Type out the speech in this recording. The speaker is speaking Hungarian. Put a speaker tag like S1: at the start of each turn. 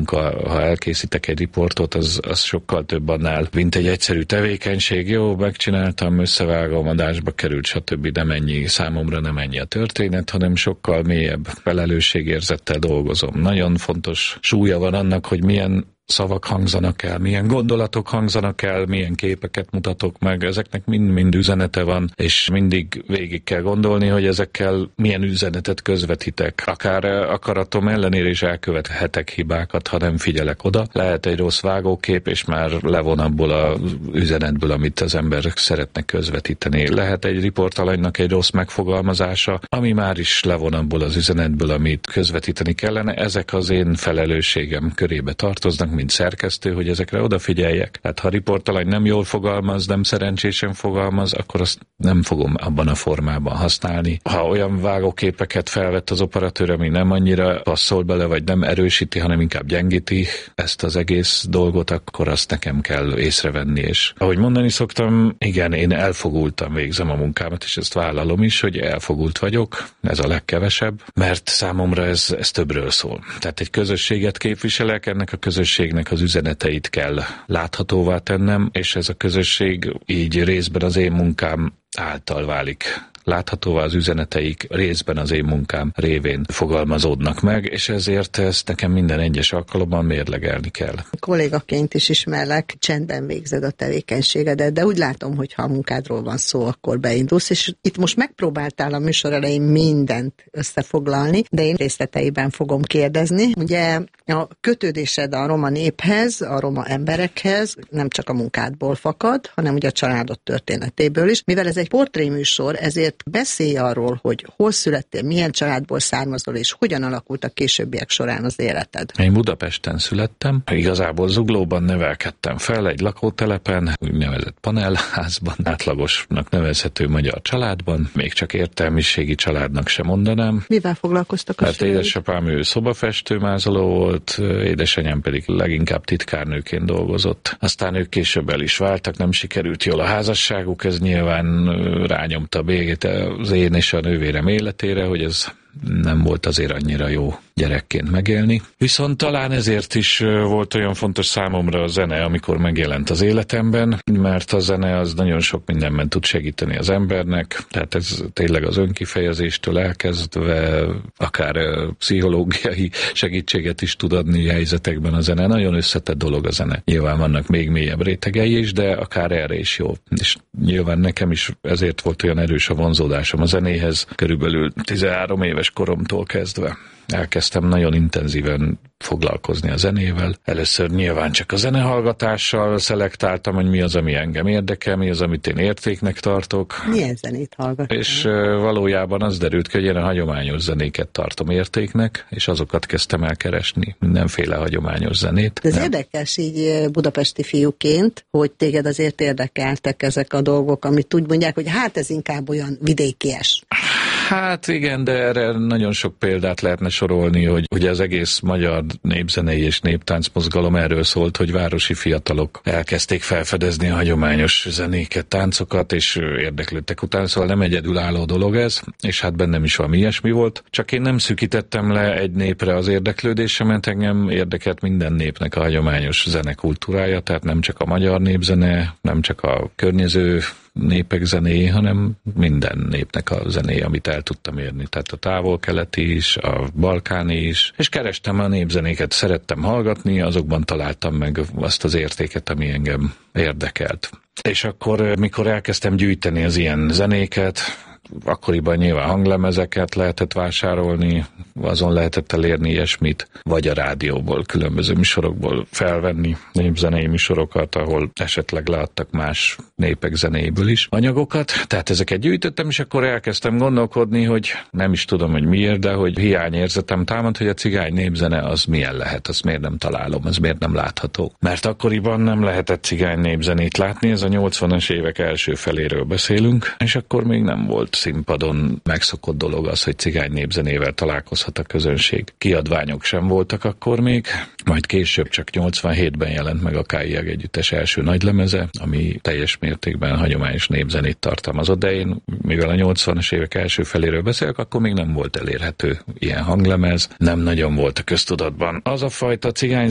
S1: ha elkészítek egy riportot, az sokkal több annál, mint egy egyszerű tevékenység. Jó, megcsináltam, összevágom, adásba került, stb. Számomra nem ennyi a történet, hanem sokkal mélyebb felelősségérzettel dolgozom. Nagyon fontos súlya van annak, hogy milyen szavak hangzanak el, milyen gondolatok hangzanak el, milyen képeket mutatok meg, ezeknek mind üzenete van, és mindig végig kell gondolni, hogy ezekkel milyen üzenetet közvetítek. Akár akaratom ellenére is elkövethetek hibákat, ha nem figyelek oda. Lehet egy rossz vágókép, és már levon abból az üzenetből, amit az emberek szeretnek közvetíteni. Lehet egy riportalanynak egy rossz megfogalmazása, ami már is levon abból az üzenetből, amit közvetíteni kellene. Ezek az én felelősségem körébe tartoznak, mint szerkesztő, hogy ezekre odafigyeljek. Hát ha riportalany nem jól fogalmaz, nem szerencsésen fogalmaz, akkor azt nem fogom abban a formában használni. Ha olyan vágóképeket felvett az operatőr, ami nem annyira passzol bele, vagy nem erősíti, hanem inkább gyengíti ezt az egész dolgot, akkor azt nekem kell észrevenni. És ahogy mondani szoktam, igen, én elfogultan végzem a munkámat, és ezt vállalom is, hogy elfogult vagyok, ez a legkevesebb, mert számomra ez többről szól. Tehát egy közösséget képviselek, ennek a közösségnek az üzeneteit kell láthatóvá tennem, és ez a közösség így részben az én munkám által válik láthatóvá, az üzeneteik részben az én munkám révén fogalmazódnak meg, és ezért ezt nekem minden egyes alkalommal mérlegelni kell.
S2: Kollégaként is ismerlek, csendben végzed a tevékenységedet, de úgy látom, hogy ha a munkádról van szó, akkor beindulsz, és itt most megpróbáltál a műsor elején mindent összefoglalni, de én részleteiben fogom kérdezni. Ugye a kötődésed a roma néphez, a roma emberekhez nem csak a munkádból fakad, hanem ugye a családod történetéből is. Mivel ez egy portréműsor, ezért beszélj arról, hogy hol születtél, milyen családból származol, és hogyan alakult a későbbiek során az életed.
S1: Én Budapesten születtem, igazából Zuglóban nevelkedtem fel, egy lakótelepen, úgynevezett panelházban, átlagosnak nevezhető magyar családban, még csak értelmiségi családnak sem mondanám.
S2: Mivel foglalkoztak a
S1: szüleid? Hát édesapám ő szobafestőmázoló volt, édesanyám pedig leginkább titkárnőként dolgozott. Aztán ők később el is váltak, nem sikerült jól a házasságuk, ez nyilván rányomta a bélyegét az én és a nővérem életére, hogy ez nem volt azért annyira jó gyerekként megélni. Viszont talán ezért is volt olyan fontos számomra a zene, amikor megjelent az életemben, mert a zene az nagyon sok mindenben tud segíteni az embernek, tehát ez tényleg az önkifejezéstől elkezdve akár pszichológiai segítséget is tud adni helyzetekben a zene. Nagyon összetett dolog a zene. Nyilván vannak még mélyebb rétegei is, de akár erre is jó. És nyilván nekem is ezért volt olyan erős a vonzódásom a zenéhez, körülbelül 13 éves koromtól kezdve. Elkezdtem nagyon intenzíven foglalkozni a zenével. Először nyilván csak a zenehallgatással szelektáltam, hogy mi az, ami engem érdekel, mi az, amit én értéknek tartok.
S2: Milyen zenét hallgattam?
S1: És valójában az derült ki, hogy én a hagyományos zenéket tartom értéknek, és azokat kezdtem el keresni, mindenféle hagyományos zenét.
S2: De ez érdekes így budapesti fiúként, hogy téged azért érdekeltek ezek a dolgok, amit úgy mondják, hogy hát ez inkább olyan vidékies.
S1: Hát igen, de erre nagyon sok példát lehetne sorolni, hogy ugye az egész magyar népzenei és néptáncmozgalom erről szólt, hogy városi fiatalok elkezdték felfedezni a hagyományos zenéket, táncokat, és érdeklődtek utána, szóval nem egyedülálló dolog ez, és hát bennem is valami ilyesmi volt. Csak én nem szűkítettem le egy népre az érdeklődésemet, engem érdekelt minden népnek a hagyományos zenekultúrája, tehát nem csak a magyar népzene, nem csak a környező népek zenéje, hanem minden népnek a zenéje, amit el tudtam érni. Tehát a távol-keleti is, a balkáni is, és kerestem a népzenéket, szerettem hallgatni, azokban találtam meg azt az értéket, ami engem érdekelt. És akkor, mikor elkezdtem gyűjteni az ilyen zenéket, akkoriban nyilván hanglemezeket lehetett vásárolni, azon lehetett elérni ilyesmit, vagy a rádióból, különböző műsorokból felvenni népzenei műsorokat, ahol esetleg leadtak más népek zenéjéből is anyagokat. Tehát ezeket gyűjtöttem, és akkor elkezdtem gondolkodni, hogy nem is tudom, hogy miért, de hogy hiányérzetem támad, hogy a cigány népzene az milyen lehet, azt miért nem találom, az miért nem látható. Mert akkoriban nem lehetett cigány népzenét látni, ez a 80-as évek első feléről beszélünk, és akkor még nem volt színpadon megszokott dolog az, hogy cigány népzenével találkozhat a közönség. Kiadványok sem voltak akkor még, majd később csak 87-ben jelent meg a K.I. együttes első nagylemeze, ami teljes mértékben hagyományos népzenét tartalmazott, de én, mivel a 80-as évek első feléről beszélek, akkor még nem volt elérhető ilyen hanglemez, nem nagyon volt a köztudatban. Az a fajta cigány